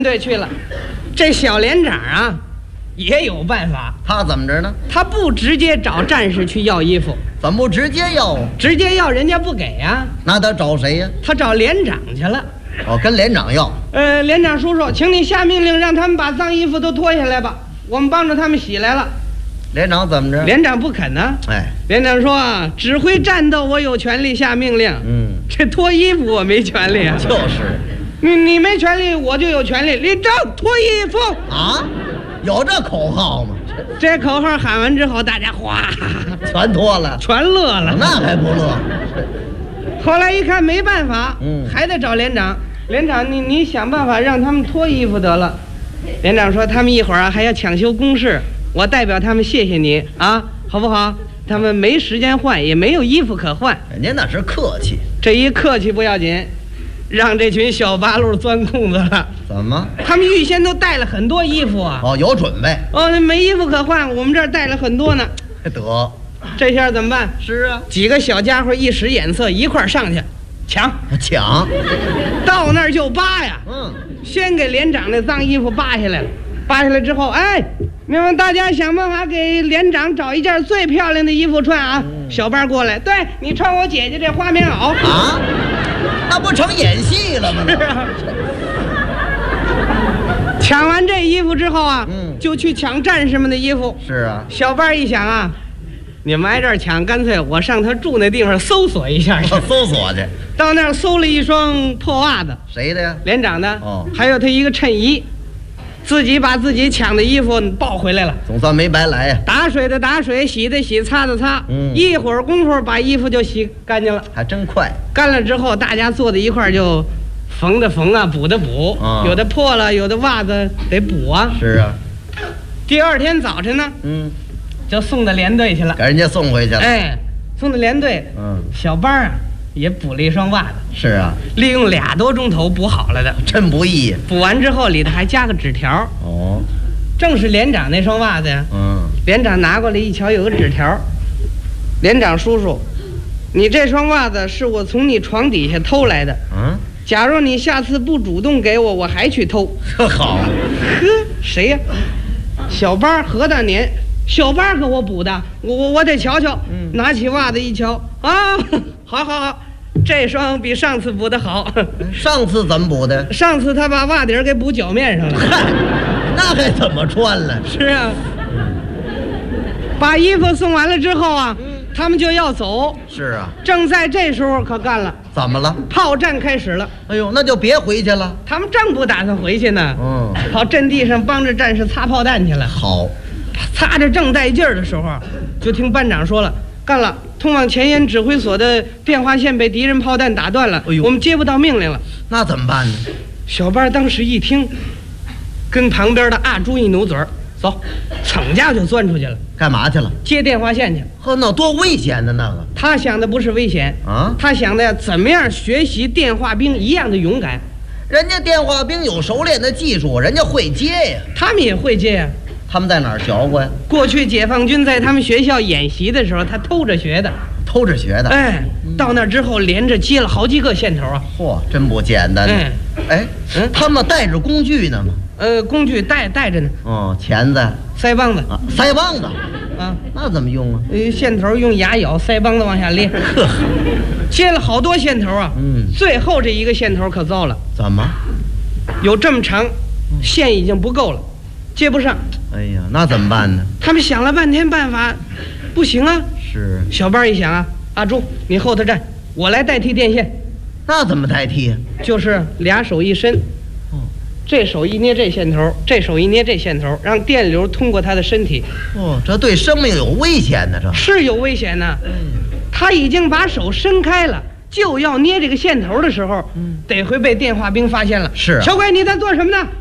队去了，这小连长啊，也有办法。 他怎么着呢？ 他不直接找战士去要衣服， 怎么不直接要？ 直接要人家不给呀。 那他找谁呀？ 他找连长去了。 哦，跟连长要。 连长叔叔，请你下命令，让他们把脏衣服都脱下来吧，我们帮着他们洗来了。 连长怎么着？ 连长不肯呢。连长说啊，指挥战斗我有权利下命令，这脱衣服我没权利啊。 就是， 你没权利，我就有权利。立正，脱衣服啊！有这口号吗？ 这口号喊完之后，大家哗全脱了， 全乐了。 那还不乐？ 后来一看没办法，还得找连长。连长，你想办法让他们脱衣服得了。连长说他们一会儿还要抢修工事，我代表他们谢谢你啊，好不好？他们没时间换，也没有衣服可换。 人家那是客气， 这一客气不要紧，让这群小八路钻空子了。 怎么？ 他们预先都带了很多衣服啊。 哦，有准备。 哦，没衣服可换，我们这儿带了很多呢。 得， 这下怎么办？ 是啊， 几个小家伙一使眼色，一块儿上去抢。到那儿就扒呀。先给连长那脏衣服扒下来了。扒下来之后，哎，你们大家想办法给连长找一件最漂亮的衣服穿啊！小班过来，对，你穿我姐姐这花棉袄啊，那不成演戏了吗？ 抢完这衣服之后啊，就去抢战士们的衣服。 是啊， 小班一想啊，你们挨这儿抢，干脆我上他住那地方搜索一下去。 搜索去。 到那儿搜了一双破袜子。 谁的呀？ 连长的。 哦， 还有他一个衬衣。自己把自己抢的衣服抱回来了， 总算没白来呀。 打水的打水，洗的洗，擦的擦，一会儿功夫把衣服就洗干净了， 还真快。 干了之后，大家坐在一块儿就缝的缝啊，补的补，有的破了，有的袜子得补啊。 是啊。 第二天早晨呢，就送到连队去了， 给人家送回去了。 哎，送到连队，小班啊也补了一双袜子。 是啊， 利用2多钟头补好了的， 真不易。 补完之后里头还加个纸条。 哦， 正是连长那双袜子呀。连长拿过来一瞧，有个纸条。连长叔叔，你这双袜子是我从你床底下偷来的。假如你下次不主动给我，我还去偷。 好。 呵，谁呀？小班何大年。小班给我补的，我得瞧瞧。拿起袜子一瞧，啊，好，这双比上次补的好。 上次怎么补的？ 上次他把袜底给补脚面上了。 嗨，那还怎么穿了？ 是啊。把衣服送完了之后啊，他们就要走。 是啊。 正在这时候可干了。 怎么了？ 炮战开始了。 哎呦，那就别回去了。 他们正不打算回去呢。跑阵地上帮着战士擦炮弹去了。 好。 擦着正带劲儿的时候，就听班长说了，干了，通往前沿指挥所的电话线被敌人炮弹打断了。我们接不到命令了。 那怎么办呢？ 小班当时一听，跟旁边的阿朱一努嘴儿，走，噌家就钻出去了。 干嘛去了？ 接电话线去。 呵，那多危险的那个。 他想的不是危险啊，他想的呀，怎么样学习电话兵一样的勇敢。 人家电话兵有熟练的技术，人家会接呀。 他们也会接呀。 他们在哪儿学过呀？ 过去解放军在他们学校演习的时候，他偷着学的。 偷着学的。 哎，到那之后连着接了好几个线头啊！ 嚯，真不简单。他们带着工具呢吗？ 工具带着呢。 钳子、 腮帮子。 腮帮子啊， 那怎么用啊？ 线头用牙咬，腮帮子往下咧。接了好多线头啊。最后这一个线头可糟了。 怎么？ 有这么长，线已经不够了。接不上。 哎呀，那怎么办呢？ 他们想了半天办法，不行啊。 是。 小班一想啊，阿朱你后头站，我来代替电线。 那怎么代替呀？ 就是2手一伸，这手一捏这线头，这手一捏这线头，让电流通过他的身体。 这对生命有危险呢，这是有危险呢。他已经把手伸开了，就要捏这个线头的时候，得会被电话兵发现了。 是。 小鬼，你在做什么呢？